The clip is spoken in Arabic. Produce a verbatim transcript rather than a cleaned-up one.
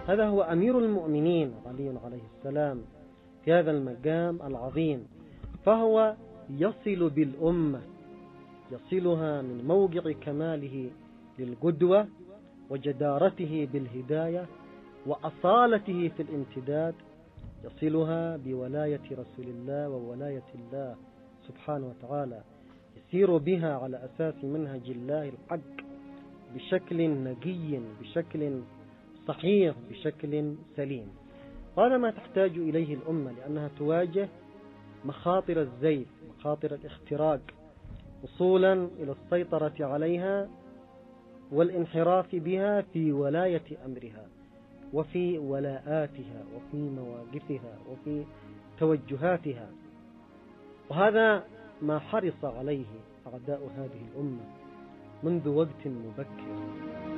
هذا هو أمير المؤمنين علي عليه السلام في هذا المقام العظيم، فهو يصل بالأمة، يصلها من موقع كماله للقدوة وجدارته بالهداية وأصالته في الامتداد، يصلها بولاية رسول الله وولاية الله سبحانه وتعالى، يسير بها على أساس منهج الله الحق بشكل نقي، بشكل صحيح، بشكل سليم. وهذا ما تحتاج إليه الأمة، لأنها تواجه مخاطر الزيف، مخاطر الاختراق، وصولا إلى السيطرة عليها والانحراف بها في ولاية أمرها وفي ولاءاتها وفي مواقفها وفي توجهاتها. وهذا ما حرص عليه أعداء هذه الأمة منذ وقت مبكر.